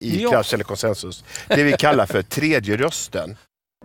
i klass eller konsensus. Det vi kallar för tredje rösten.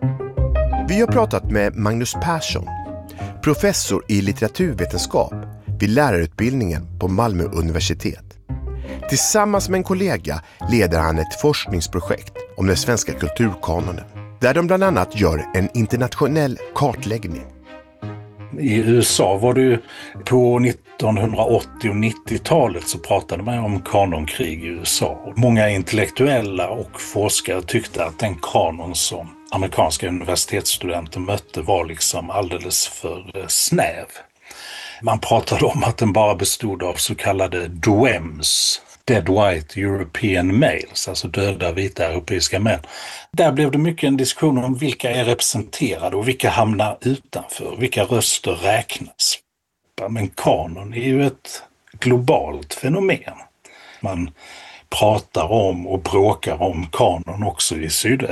Vi har pratat med Magnus Persson, professor i litteraturvetenskap vid lärarutbildningen på Malmö universitet. Tillsammans med en kollega leder han ett forskningsprojekt om den svenska kulturkanonen, där de bland annat gör en internationell kartläggning. I USA var det ju på 1980- och 90-talet så pratade man om kanonkrig i USA. Många intellektuella och forskare tyckte att den kanon som amerikanska universitetsstudenter mötte var liksom alldeles för snäv. Man pratade om att den bara bestod av så kallade DWEMs, Dead White European Males, alltså döda vita europeiska män. Där blev det mycket en diskussion om vilka är representerade och vilka hamnar utanför, vilka röster räknas. Men kanon är ju ett globalt fenomen. Man pratar om och bråkar om kanon också i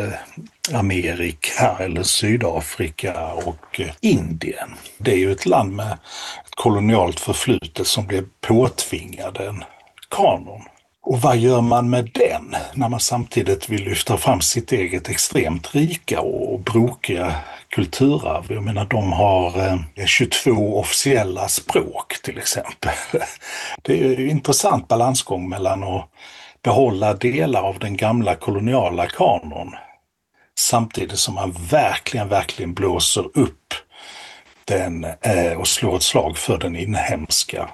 Sydamerika eller Sydafrika och Indien. Det är ju ett land med ett kolonialt förflutet som blev påtvingad en kanon. Och vad gör man med den när man samtidigt vill lyfta fram sitt eget extremt rika och brokiga kulturarv? Jag menar, de har 22 officiella språk till exempel. Det är ju en intressant balansgång mellan att behålla delar av den gamla koloniala kanon samtidigt som man verkligen blåser upp den och slår ett slag för den inhemska.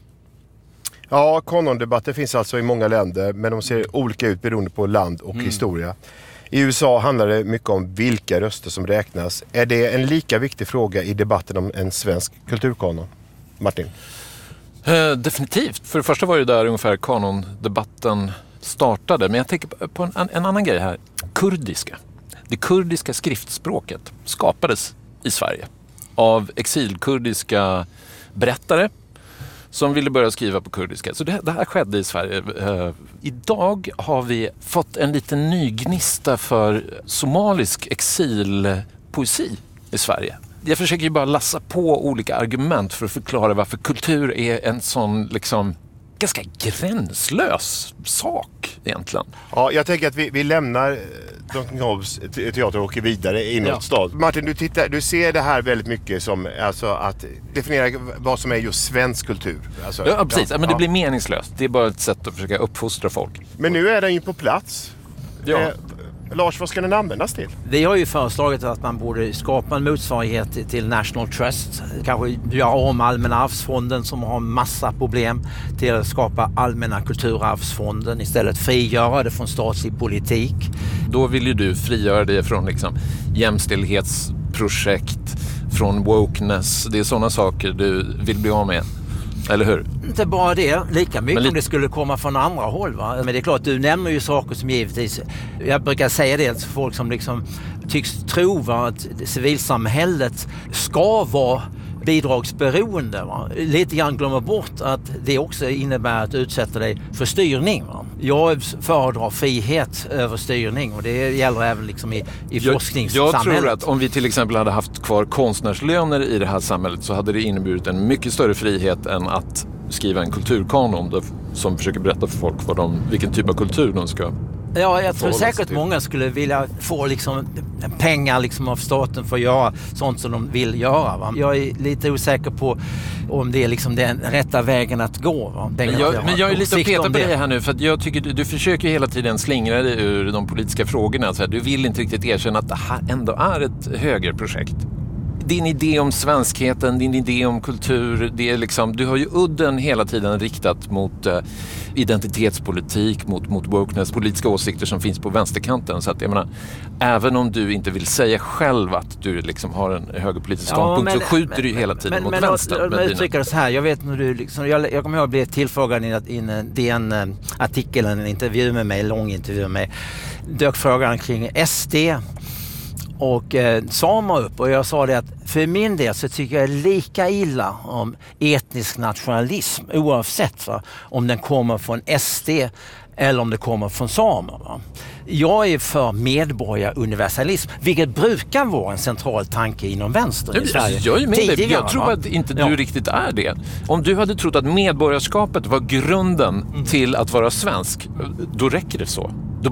Ja, kanondebatter finns alltså i många länder, men de ser olika ut beroende på land och historia. I USA handlar det mycket om vilka röster som räknas. Är det en lika viktig fråga i debatten om en svensk kulturkanon? Martin? Definitivt. För det första var det där ungefär kanondebatten startade. Men jag tänker på en annan grej här. Kurdiska. Det kurdiska skriftspråket skapades i Sverige av exilkurdiska berättare som ville börja skriva på kurdiska. Så det här skedde i Sverige. Idag har vi fått en liten ny gnista för somalisk exilpoesi i Sverige. Jag försöker ju bara lassa på olika argument för att förklara varför kultur är en sån liksom ganska gränslös sak egentligen. Ja, jag tänker att vi lämnar Drottning Hobbs teater och åker vidare inåt stad. Martin, du ser det här väldigt mycket som alltså att definiera vad som är just svensk kultur. Alltså, ja, precis. Men det blir meningslöst. Det är bara ett sätt att försöka uppfostra folk. Men nu är den ju på plats. Ja. Lars, vad ska den användas till? Vi har ju föreslagit att man borde skapa en motsvarighet till National Trust. Kanske göra om Allmänna arvsfonden som har massa problem till att skapa Allmänna kulturarvsfonden. Istället frigöra det från statlig politik. Då vill ju du frigöra det från liksom jämställdhetsprojekt, från wokeness. Det är sådana saker du vill bli av med. Eller hur? Inte bara det, lika mycket om det skulle komma från andra håll. Va? Men det är klart, du nämner ju saker som givetvis, jag brukar säga det till folk som liksom tycks tro att civilsamhället ska vara bidragsberoende. Va? Lite grann glömmer bort att det också innebär att utsätta dig för styrning. Va? Jag föredrar frihet över styrning och det gäller även liksom i forskningssamhället. Jag tror att om vi till exempel hade haft kvar konstnärslöner i det här samhället så hade det inneburit en mycket större frihet än att skriva en kulturkanon som försöker berätta för folk vilken typ av kultur de ska. Ja, jag tror säkert många skulle vilja få liksom pengar liksom av staten för att göra sånt som de vill göra. Va? Jag är lite osäker på om det är liksom den rätta vägen att gå. Va? Men jag är lite petad på dig här nu för att jag tycker du försöker hela tiden slingra dig ur de politiska frågorna. Så här, du vill inte riktigt erkänna att det här ändå är ett högerprojekt. Din idé om svenskheten, din idé om kultur, det är liksom, du har ju udden hela tiden riktat mot identitetspolitik, mot wokeness, politiska åsikter som finns på vänsterkanten. Så att jag menar, även om du inte vill säga själv att du liksom har en högerpolitisk ståndpunkt så skjuter du hela tiden mot vänster. Men uttrycker det så här, jag vet när du liksom, jag kommer ihåg att bli tillfrågad i en artikel, en intervju med mig, en lång intervju med mig, dök frågan kring SD och samer upp och jag sa det att för min del så tycker jag lika illa om etnisk nationalism oavsett om den kommer från SD eller om det kommer från samer. Va? Jag är för medborgaruniversalism, vilket brukar vara en central tanke inom vänster i Sverige. Jag är med dig. Jag tror att inte du riktigt är det. Om du hade trott att medborgarskapet var grunden till att vara svensk, då räcker det så.